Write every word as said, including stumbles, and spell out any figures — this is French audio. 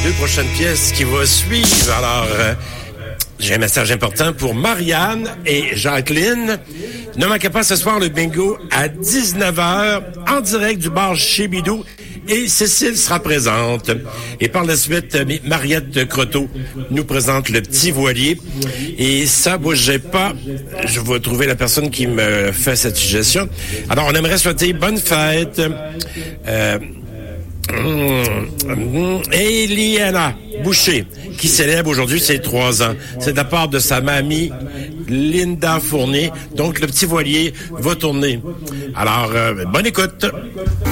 deux prochaines pièces qui vont suivre. Alors, euh, j'ai un message important pour Marianne et Jacqueline. Ne manquez pas ce soir le bingo à dix-neuf heures en direct du bar Chez Bidou. Et Cécile sera présente. Et par la suite, Mariette Croteau nous présente le petit voilier. Et ça, bougez pas. Je vais trouver la personne qui me fait cette suggestion. Alors, on aimerait souhaiter bonne fête. Euh, Eliana Boucher, qui célèbre aujourd'hui ses trois ans. C'est de la part de sa mamie, Linda Fournier. Donc, le petit voilier va tourner. Alors, euh, bonne écoute.